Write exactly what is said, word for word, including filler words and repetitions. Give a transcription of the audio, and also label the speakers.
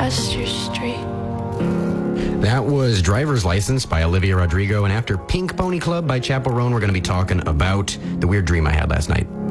Speaker 1: across your street.
Speaker 2: That was Driver's License by Olivia Rodrigo. And after Pink Pony Club by Chappell Roan, we're going to be talking about the weird dream I had last night.